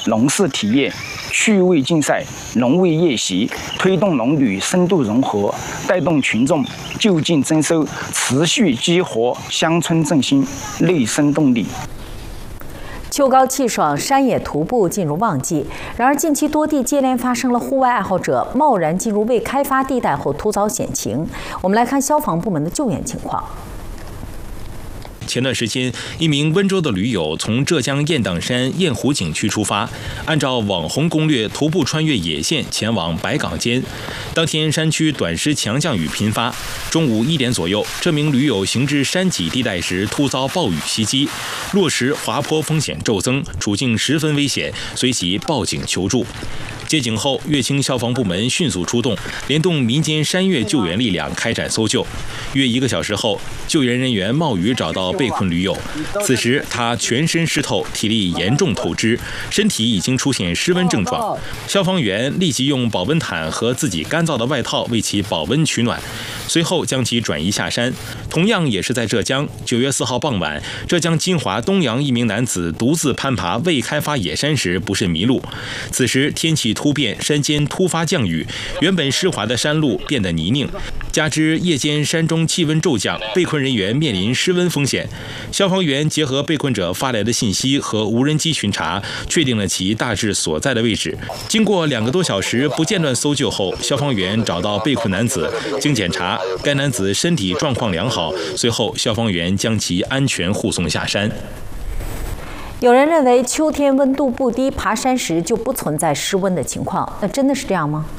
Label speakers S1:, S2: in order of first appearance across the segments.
S1: 农事体验、趣味竞赛、农卫夜习，推动农旅深度融合，带动群众就近增收，持续激活乡村振兴内生动力。
S2: 秋高气爽，山野徒步进入旺季。然而，近期多地接连发生了户外爱好者贸然进入未开发地带后突遭险情。我们来看消防部门的救援情况。
S3: 前段时间，一名温州的驴友从浙江雁荡山雁湖景区出发，按照网红攻略徒步穿越野线前往白岗间。当天山区短时强降雨频发，中午1点左右，这名驴友行至山脊地带时突遭暴雨袭击，落石滑坡风险骤增，处境十分危险，随即报警求助。接警后，乐清消防部门迅速出动，联动民间山岳救援力量开展搜救。约1个小时后，救援人员冒雨找到被困驴友，此时他全身湿透，体力严重透支，身体已经出现失温症状。消防员立即用保温毯和自己干燥的外套为其保温取暖，随后将其转移下山。同样也是在浙江，9月4号傍晚，浙江金华东阳一名男子独自攀爬未开发野山时不慎迷路，此时天气突变，山间突发降雨，原本湿滑的山路变得泥泞，加之夜间山中气温骤降，被困人员面临失温风险。消防员结合被困者发来的信息和无人机巡查，确定了其大致所在的位置。经过2个多小时不间断搜救后，消防员找到被困男子，经检查，该男子身体状况良好，随后消防员将其安全护送下山。
S2: 有人认为秋天温度不低，爬山时就不存在失温的情况，那真的是这样吗？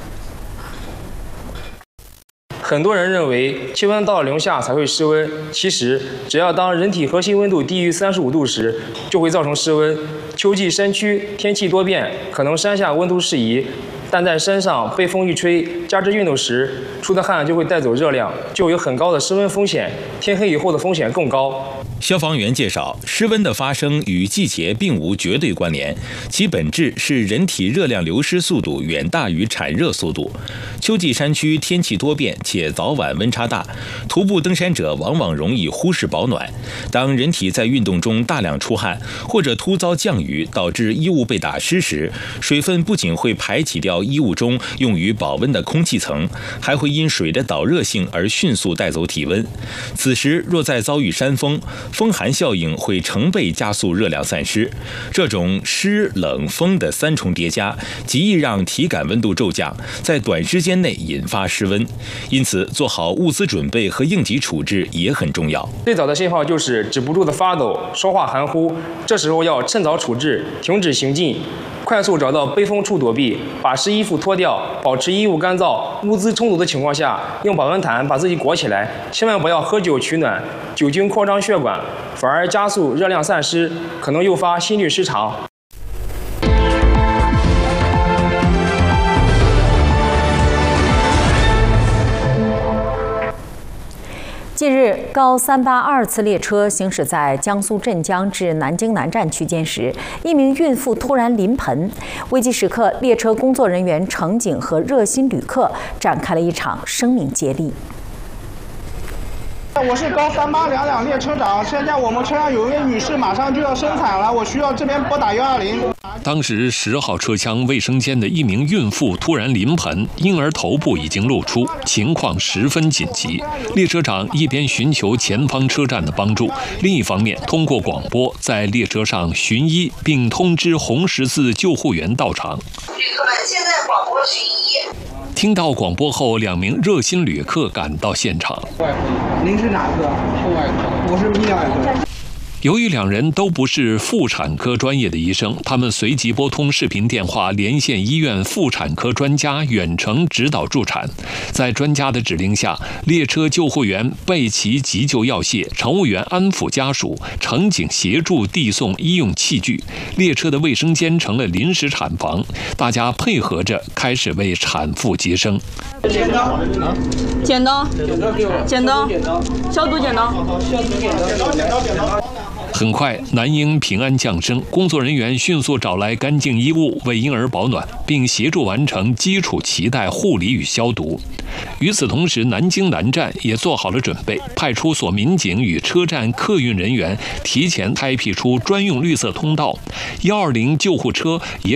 S4: 很多人认为气温到了零下才会失温，其实只要当人体核心温度低于35度时，就会造成失温。秋季山区天气多变，可能山下温度适宜，但在山上被风一吹，加之运动时出的汗就会带走热量，就有很高的失温风险，天黑以后的风险更高。
S3: 消防员介绍，失温的发生与季节并无绝对关联，其本质是人体热量流失速度远大于产热速度。秋季山区天气多变且早晚温差大，徒步登山者往往容易忽视保暖。当人体在运动中大量出汗，或者突遭降雨导致衣物被打湿时，水分不仅会排挤掉衣物中用于保温的空气层，还会因水的导热性而迅速带走体温。此时若再遭遇山风，风寒效应会成倍加速热量散失，这种湿冷风的3重叠加，极易让体感温度骤降，在短时间内引发失温。因此，做好物资准备和应急处置也很重要。
S4: 最早的信号就是止不住的发抖、说话含糊，这时候要趁早处置，停止行进，快速找到背风处躲避，把湿衣服脱掉，保持衣物干燥。物资充足的情况下，用保温毯把自己裹起来，千万不要喝酒取暖，酒精扩张血管，反而加速热量散失，可能诱发心律失常。
S2: 近日，高382次列车行驶在江苏镇江至南京南站区间时，一名孕妇突然临盆。危急时刻，列车工作人员、乘警和热心旅客展开了一场生命接力。
S5: 我是高382辆列车长，现在我们车上有一位女士马上就要生产了，我需要这边拨打120。
S6: 当时10号车厢卫生间的一名孕妇突然临盆，婴儿头部已经露出，情况十分紧急。列车长一边寻求前方车站的帮助，另一方面通过广播在列车上寻医，并通知红十字救护员到场。
S7: 旅客们，现在广播寻医。
S6: 听到广播后，2名热心旅客赶到现场。
S5: 您是哪科？妇外科。我是泌尿科。
S6: 由于2人都不是妇产科专业的医生，他们随即拨通视频电话，连线医院妇产科专家远程指导助产。在专家的指令下，列车救护员备齐急救药械，乘务员安抚家属，乘警协助递送医用器具。列车的卫生间成了临时产房，大家配合着开始为产妇接生。
S5: 剪刀，
S8: 剪刀，剪刀，消毒剪刀，
S5: 剪刀。
S6: 很快，男婴平安降生，工作人员迅速找来干净衣物为婴儿保暖，并协助完成基础脐带护理与消毒。与此同时，南京南站也做好了准备，派出所民警与车站客运人员提前开辟出专用绿色通道，120救护车也